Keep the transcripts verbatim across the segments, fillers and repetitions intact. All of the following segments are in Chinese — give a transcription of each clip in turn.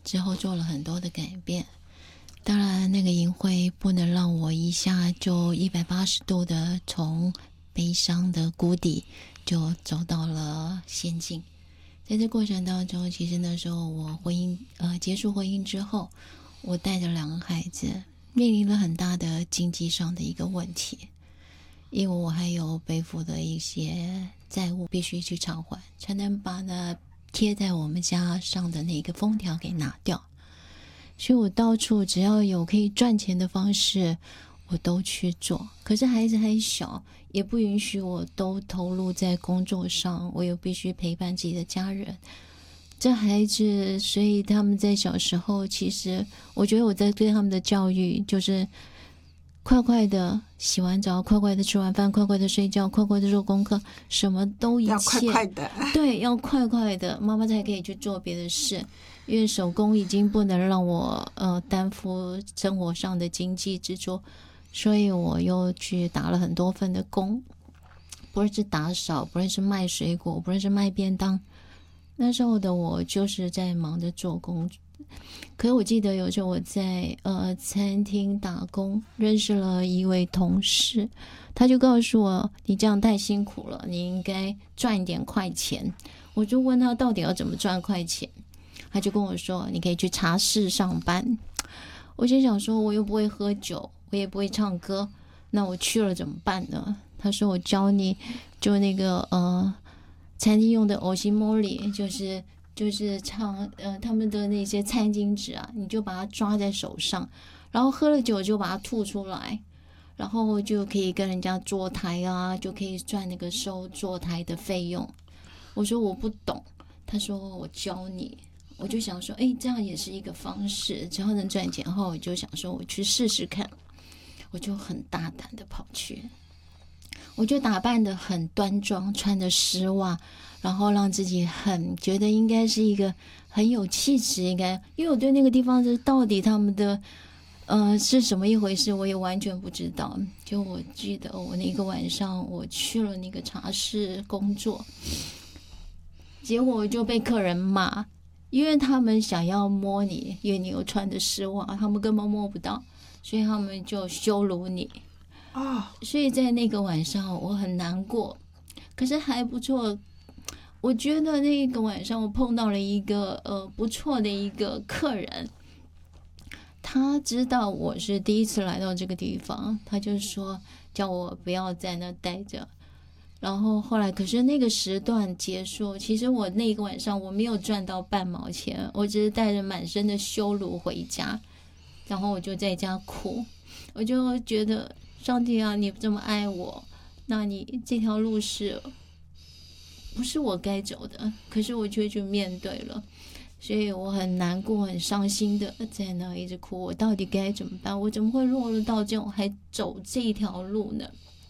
之后做了很多的改变。当然那个淫秽不能让我一下就一百八十度的从悲伤的谷底就走到了仙境。在这过程当中，其实那时候我婚姻呃结束婚姻之后，我带着两个孩子面临了很大的经济上的一个问题，因为我还有背负的一些债务必须去偿还，才能把那贴在我们家上的那个封条给拿掉。所以我到处只要有可以赚钱的方式我都去做，可是孩子还小，也不允许我都投入在工作上，我又必须陪伴自己的家人。这孩子所以他们在小时候，其实我觉得我在对他们的教育就是快快的洗完澡，快快的吃完饭，快快的睡觉，快快的做功课，什么都一切要快快的， 对，要快快的，妈妈才可以去做别的事。因为手工已经不能让我呃担负生活上的经济支出，所以我又去打了很多份的工，不论是打扫，不论是卖水果，不论是卖便当。那时候的我就是在忙着做工。可是我记得有时候我在呃餐厅打工，认识了一位同事，他就告诉我，你这样太辛苦了，你应该赚一点快钱。我就问他到底要怎么赚快钱，他就跟我说，你可以去茶室上班。我就想说，我又不会喝酒，我也不会唱歌，那我去了怎么办呢？他说，我教你就那个呃餐厅用的欧西莫里，就是就是唱呃他们的那些餐巾纸啊，你就把它抓在手上，然后喝了酒就把它吐出来，然后就可以跟人家坐台啊，就可以赚那个收坐台的费用。我说我不懂，他说我教你。我就想说，哎，这样也是一个方式，只要能赚钱后，我就想说我去试试看。我就很大胆的跑去，我就打扮得很端庄，穿着丝袜，然后让自己很觉得应该是一个很有气质，应该因为我对那个地方是到底他们的呃是什么一回事，我也完全不知道。就我记得我那个晚上我去了那个茶室工作，结果我就被客人骂。因为他们想要摸你，因为你有穿的丝袜，他们根本摸不到，所以他们就羞辱你。 哦， 所以在那个晚上我很难过，可是还不错。我觉得那个晚上我碰到了一个呃不错的一个客人，他知道我是第一次来到这个地方，他就说叫我不要在那待着。然后后来可是那个时段结束，其实我那个晚上我没有赚到半毛钱，我只是带着满身的羞辱回家，然后我就在家哭。我就觉得上帝啊，你这么爱我，那你这条路是不是我该走的，可是我却去面对了，所以我很难过很伤心的在那一直哭，我到底该怎么办？我怎么会落入到这种还走这条路呢？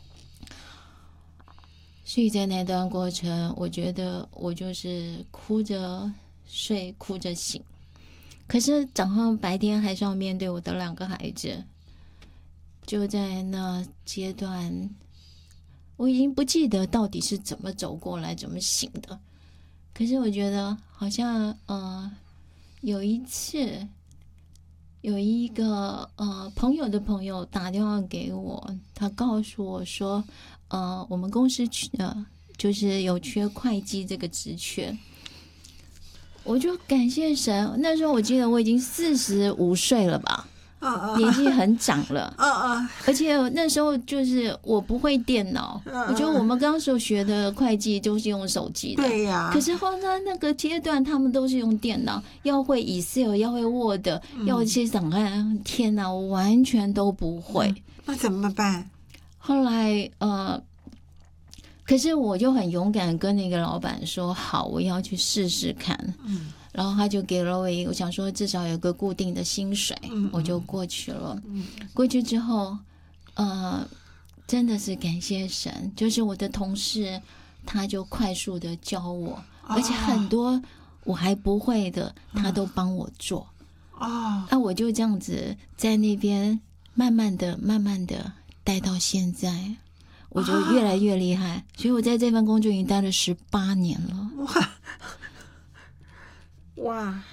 所以在那段过程，我觉得我就是哭着睡，哭着醒。可是早上白天还是要面对我的两个孩子。就在那阶段，我已经不记得到底是怎么走过来，怎么醒的。可是我觉得好像呃，有一次，有一个呃朋友的朋友打电话给我，他告诉我说。呃，我们公司缺呃，就是有缺会计这个职缺，我就感谢神。那时候我记得我已经四十五岁了吧， 哦哦， 年纪很长了， 哦哦， 而且那时候就是我不会电脑， 哦我觉得我们刚时候学的会计都是用手机的， 对呀。 可是后来那个阶段，他们都是用电脑，要会 Excel， 要会 Word，、嗯、要一些档案，天哪，我完全都不会。嗯、 那怎么办？ 后来呃，可是我就很勇敢跟那个老板说好，我要去试试看。嗯，然后他就给了我一个，我想说至少有个固定的薪水，嗯、我就过去了。嗯，过去之后，呃，真的是感谢神，就是我的同事他就快速的教我，哦、而且很多我还不会的，他都帮我做。哦，那、啊、我就这样子在那边慢慢的、慢慢的。待到现在，我就越来越厉害，啊、所以我在这份工作已经待了十八年了。 哇哇！